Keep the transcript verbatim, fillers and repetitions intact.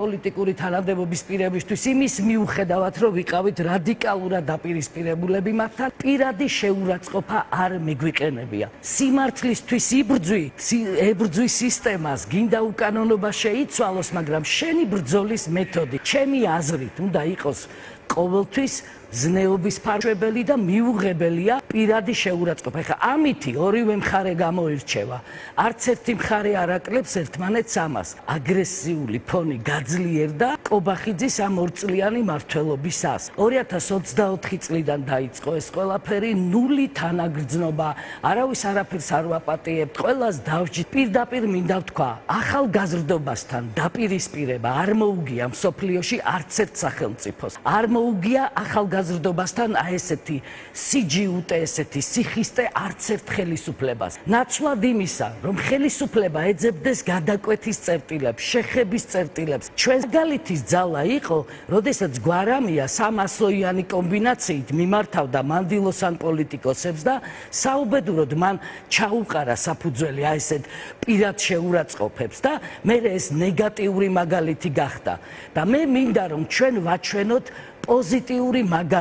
პოლიტიკური თანამდებობის პირებისთვის იმის მიუხედავად, რომ ვიყავით რადიკალურად დაპირისპირებულები მათთან, პირადი შეურაცხყოფა არ მიგვიყენებია. სიმართლისთვის იბრძვი, ებრძვის სისტემას, გინდა უკანონობა შეიცვალოს, მაგრამ შენი ბრძოლის მეთოდი, ჩემი აზრით, უნდა იყოს ყოველთვის ზნეობის ფარშვებელი და მიუღებელია პირადი შეურაცხყოფა. ეხლა ამითი ორივე მხარე გამოირჩევა. არც ერთი მხარე არ აკლებს ერთმანეთს ამას. აგრესიული ფონი გაძლიერდა კობახიძის ამ ორწლიანი მმართველობისას. ორი ათას ოცდაოთხი წლიდან დაიწყო ეს ყველაფერი, ნული თანაგრძნობა, არავის არაფერს არ ვაპატიებთ, ყველას დავჯით. პირდაპირ მინდა ვთქვა, ახალგაზრდობასთან დაპირისპირება არ მოუგია მსოფლიოში არც ერთ სახელმწიფოს. არ მოუგია ახალგაზრდობასთან აი ესეთი სიჯიუტე, ესეთი სიხისტე არც ერთ ხელისუფლებას. ნაცვლად იმისა, რომ ხელისუფლება ეძებდეს გადაკვეთის წერტილებს, შეხების წერტილებს. ჩვენს მაგალითის ძალა იყო, როდესაც გვარამია სამასოიანი კომბინაციით მიმართავდა მანდილოსან პოლიტიკოსებს და საუბედუროდ მან ჩაუყარა საფუძველი აი ესეთ პირად შეურაცხყოფებს და მე ეს ნეგატიური მაგალითი გახდა. და მე მინდა რომ ჩვენ ვაჩვენოთ პოზიტიური მაგალითი.